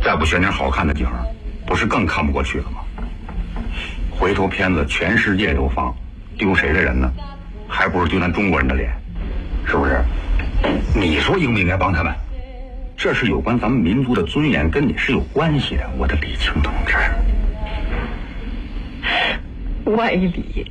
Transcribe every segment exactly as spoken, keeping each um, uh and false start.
再不选点好看的景，不是更看不过去了吗？回头片子全世界都放，丢谁的人呢？还不如丢咱中国人的脸，是不是？你说应不应该帮他们？这是有关咱们民族的尊严，跟你是有关系的，我的李青同志。 歪理，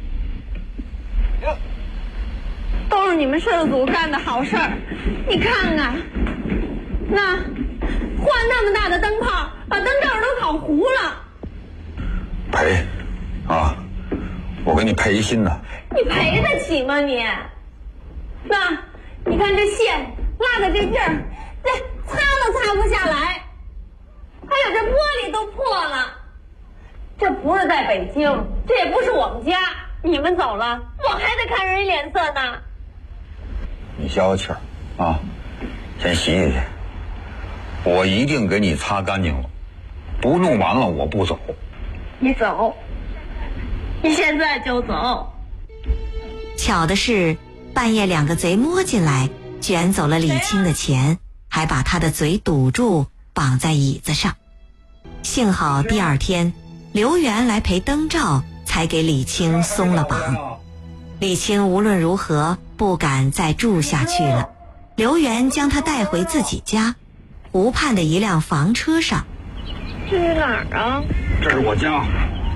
都是你们摄制组干的好事儿。你看看，那换那么大的灯泡，把灯罩都烤糊了。 赔啊！我给你配一新的。 你赔得起吗你？那你看这线拉的这劲儿，这擦都擦不下来，还有这玻璃都破了。这不是在北京，这也不是我们家。你们走了，我还得看人脸色呢。 你消消气儿啊，先洗洗去。我一定给你擦干净了，不弄完了我不走。 你走，你现在就走。 巧的是，半夜两个贼摸进来，卷走了李青的钱，还把他的嘴堵住，绑在椅子上。幸好第二天刘源来赔灯罩，才给李青松了绑。李青无论如何不敢再住下去了，刘源将他带回自己家，湖畔的一辆房车上。 这是哪儿啊？ 这是我家。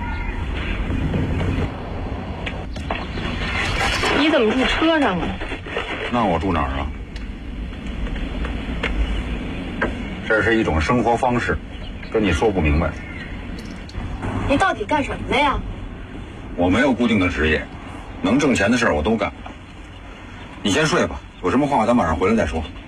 你怎么住车上啊？ 那我住哪儿啊？这是一种生活方式，跟你说不明白。 你到底干什么的呀？ 我没有固定的职业，能挣钱的事儿我都干。你先睡吧，有什么话咱晚上回来再说。